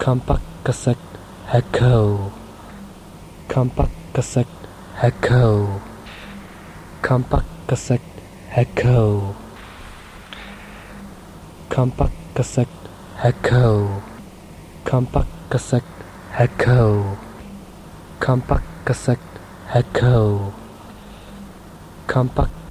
Kampakkasak Echo, Kampakkasak Echo, Kampakkasak Echo, Kampakkasak Echo, Kampakkasak Echo, Kampakkasak Echo, Kampak